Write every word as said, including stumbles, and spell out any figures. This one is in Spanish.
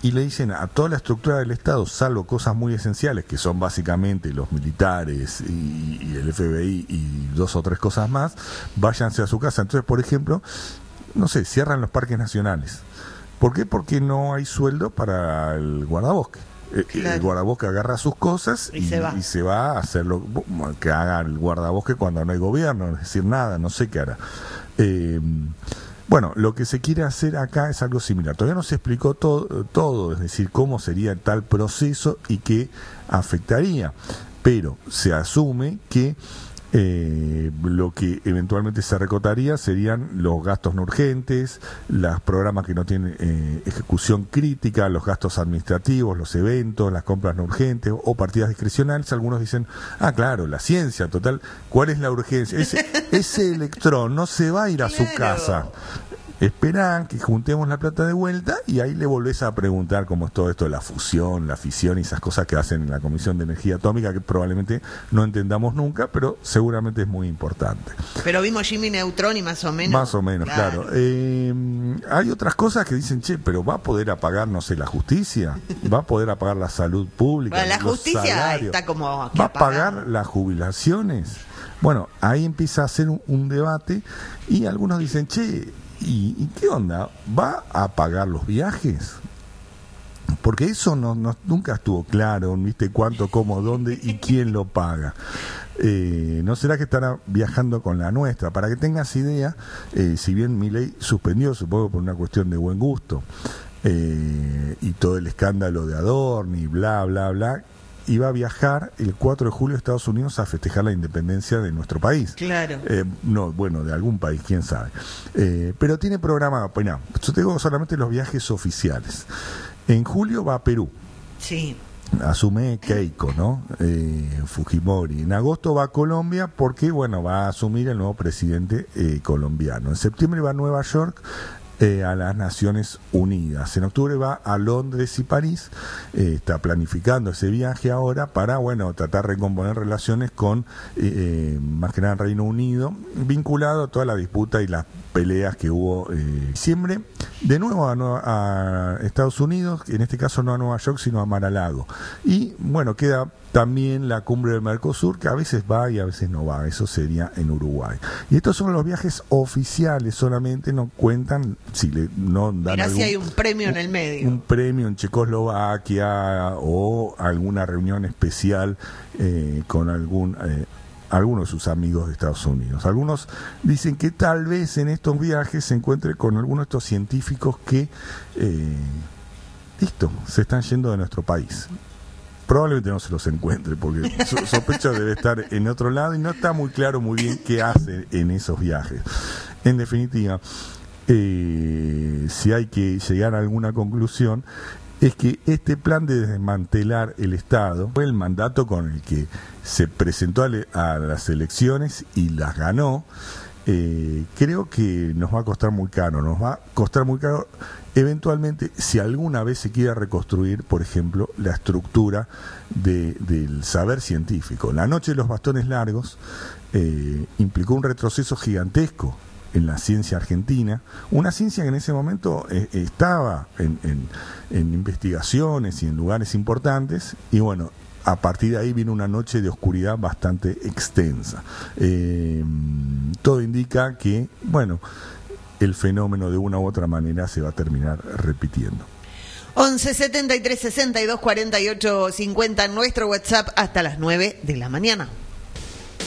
y le dicen a toda la estructura del Estado, salvo cosas muy esenciales, que son básicamente los militares y, y el F B I y dos o tres cosas más, váyanse a su casa. Entonces, por ejemplo, no sé, cierran los parques nacionales. ¿Por qué? Porque no hay sueldo para el guardabosque. Claro. El guardabosque agarra sus cosas y, y, se, va. y se va a hacer lo que haga el guardabosque cuando no hay gobierno, es decir, nada, no sé qué hará. Eh, bueno, lo que se quiere hacer acá es algo similar. Todavía no se explicó todo, todo, es decir, cómo sería tal proceso y qué afectaría, pero se asume que Eh, lo que eventualmente se recortaría serían los gastos no urgentes, los programas que no tienen eh, ejecución crítica, los gastos administrativos, los eventos, las compras no urgentes o partidas discrecionales. Algunos dicen, ah, claro, la ciencia, total, ¿cuál es la urgencia? Ese, ese electrón no se va a ir a su casa. Esperan que juntemos la plata de vuelta y ahí le volvés a preguntar cómo es todo esto de la fusión, la fisión y esas cosas que hacen en la Comisión de Energía Atómica, que probablemente no entendamos nunca, pero seguramente es muy importante. Pero vimos Jimmy Neutron y más o menos. Más o menos, claro. claro. Eh, hay otras cosas que dicen, che, pero ¿va a poder apagar, no sé, la justicia? ¿Va a poder apagar la salud pública? Bueno, la los justicia salarios? Está como... ¿Va a pagar las jubilaciones? Bueno, ahí empieza a hacer un, un debate y algunos dicen, che, ¿Y, ¿Y qué onda? ¿Va a pagar los viajes? Porque eso no, no nunca estuvo claro, ¿viste? Cuánto, cómo, dónde y quién lo paga. Eh, ¿No será que estará viajando con la nuestra? Para que tengas idea, eh, si bien Milei suspendió, supongo por una cuestión de buen gusto, eh, y todo el escándalo de Adorni, bla, bla, bla, iba a viajar el cuatro de julio a Estados Unidos a festejar la independencia de nuestro país. Claro. Eh, no, bueno, de algún país, quién sabe. Eh, pero tiene programa, bueno, yo tengo solamente los viajes oficiales. En julio va a Perú. Sí. Asume Keiko, ¿no? Eh, Fujimori. En agosto va a Colombia porque, bueno, va a asumir el nuevo presidente eh, colombiano. En septiembre va a Nueva York, Eh, a las Naciones Unidas. En octubre va a Londres y París. Eh, está planificando ese viaje ahora para, bueno, tratar de recomponer relaciones con, eh, más que nada, Reino Unido, vinculado a toda la disputa y las peleas que hubo en eh, diciembre. De nuevo a, Nueva, a Estados Unidos, en este caso no a Nueva York, sino a Mar-a-Lago. Y, bueno, queda también la cumbre del Mercosur, que a veces va y a veces no va. Eso sería en Uruguay. Y estos son los viajes oficiales, solamente no cuentan, si le, no dan Mirá algún, si hay un premio en el medio. Un premio en Checoslovaquia o alguna reunión especial eh, con algún... Eh, algunos de sus amigos de Estados Unidos. Algunos dicen que tal vez en estos viajes se encuentre con algunos de estos científicos que, eh, listo, se están yendo de nuestro país. Probablemente no se los encuentre, porque so, sospecho debe estar en otro lado y no está muy claro muy bien qué hace en esos viajes. En definitiva, eh, si hay que llegar a alguna conclusión, es que este plan de desmantelar el Estado fue el mandato con el que se presentó a, le, a las elecciones y las ganó. Eh, creo que nos va a costar muy caro, nos va a costar muy caro eventualmente si alguna vez se quiere reconstruir, por ejemplo, la estructura de, del saber científico. La noche de los bastones largos eh, implicó un retroceso gigantesco en la ciencia argentina, una ciencia que en ese momento eh, estaba en, en, en investigaciones y en lugares importantes, y bueno, a partir de ahí viene una noche de oscuridad bastante extensa. Eh, todo indica que, bueno, el fenómeno de una u otra manera se va a terminar repitiendo. once setenta y tres sesenta y dos cuarenta y ocho cincuenta, nuestro WhatsApp hasta las nueve de la mañana.